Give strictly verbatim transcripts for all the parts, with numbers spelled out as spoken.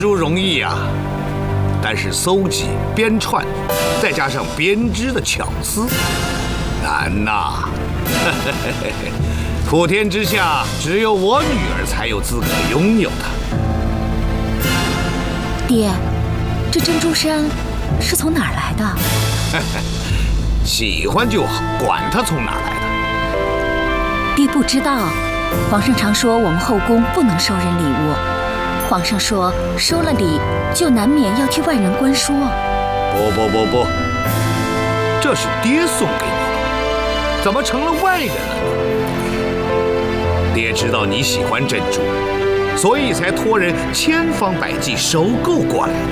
书容易呀、啊，但是搜集、编串，再加上编织的巧思，难呐！普天之下，只有我女儿才有资格拥有它。 爹，这珍珠衫是从哪儿来的？ 喜欢就好，管它从哪儿来的。 爹不知道，皇上常说我们后宫不能收人礼物。皇上说收了礼，就难免要替外人关说。 不不不不，这是爹送给你的，怎么成了外人了呢？爹知道你喜欢珍珠，所以才托人千方百计收购过来的。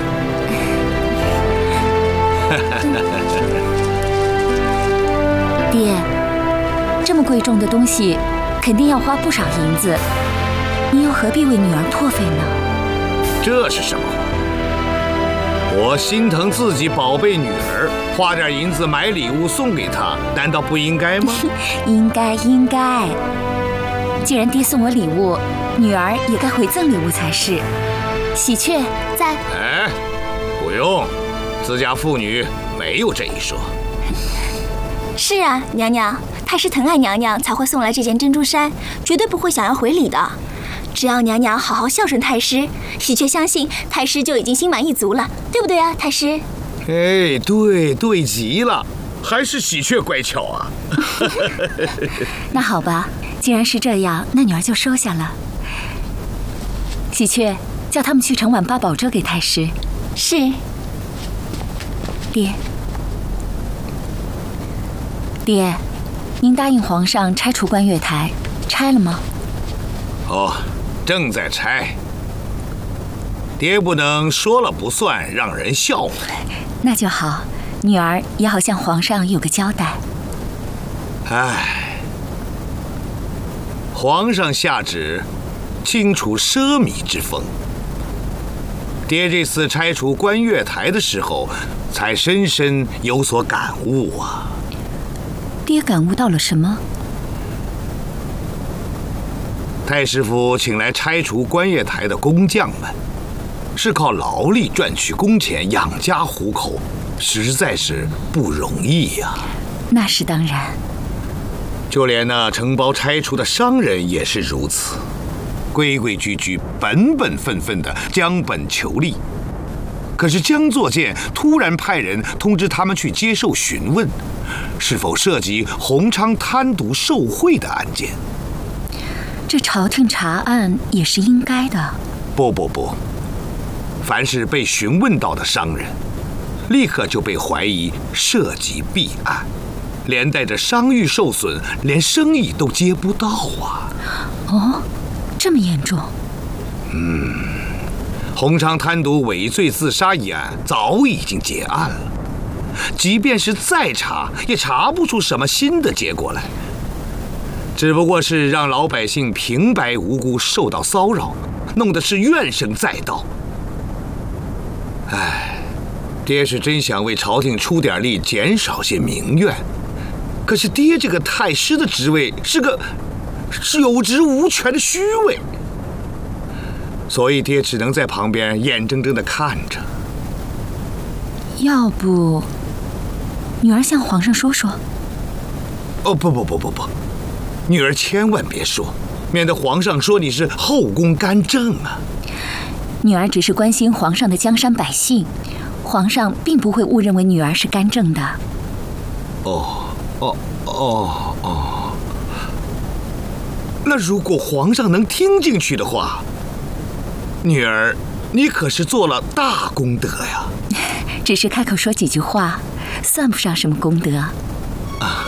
爹，这么贵重的东西，肯定要花不少银子，你又何必为女儿破费呢？ 这是什么话？我心疼自己宝贝女儿，花点银子买礼物送给她，难道不应该吗？ 应该应该。既然爹送我礼物，女儿也该回赠礼物才是。喜鹊在。 哎，不用，自家妇女没有这一说。 是啊，娘娘，太师疼爱娘娘才会送来这件珍珠衫，绝对不会想要回礼的。只要娘娘好好孝顺太师，喜鹊相信太师就已经心满意足了，对不对啊，太师？ 哎，对对极了，还是喜鹊乖巧啊。 那好吧，既然是这样，那女儿就收下了。喜鹊，叫他们去盛碗八宝粥给太师。 是。 爹，爹，您答应皇上拆除观月台，拆了吗？ 哦，正在拆。爹不能说了不算，让人笑话。 那就好，女儿也好向皇上有个交代。 唉，皇上下旨清除奢靡之风。爹这次拆除观月台的时候，才深深有所感悟啊。 爹感悟到了什么？ 太师府请来拆除观月台的工匠们，是靠劳力赚取工钱养家糊口，实在是不容易呀。 那是当然。 就连那承包拆除的商人也是如此，规规矩矩、本本分分地将本求利。可是江作建突然派人通知他们去接受询问，是否涉及洪昌贪渎受贿的案件。 这朝廷查案也是应该的。 不不不，凡是被询问到的商人，立刻就被怀疑涉及弊案，连带着商誉受损，连生意都接不到啊！ 哦，这么严重？ 嗯，洪昌贪渎伪罪自杀一案早已经结案了，即便是再查，也查不出什么新的结果来。只不过是让老百姓平白无故受到骚扰，弄得是怨声载道。唉，爹是真想为朝廷出点力，减少些民怨。可是爹这个太师的职位是个是有职无权的虚位，所以爹只能在旁边眼睁睁地看着。 要不，女儿向皇上说说？ 哦，不不不不不。女儿千万别说，免得皇上说你是后宫干政啊。 女儿只是关心皇上的江山百姓，皇上并不会误认为女儿是干政的。 哦哦哦哦，那如果皇上能听进去的话，女儿，你可是做了大功德呀。 只是开口说几句话，算不上什么功德。啊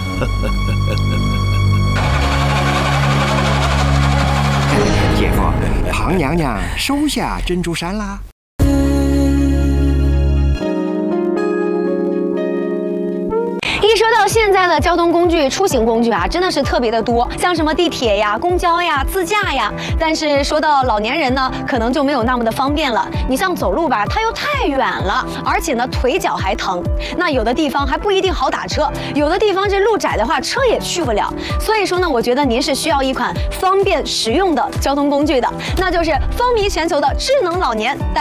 姐夫，庞娘娘收下珍珠衫啦。 一说到现在的交通工具、出行工具啊，真的是特别的多，像什么地铁呀、公交呀、自驾呀。但是说到老年人呢，可能就没有那么的方便了。你像走路吧，它又太远了，而且呢腿脚还疼。那有的地方还不一定好打车，有的地方这路窄的话，车也去不了。所以说呢，我觉得您是需要一款方便实用的交通工具的，那就是风靡全球的智能老年代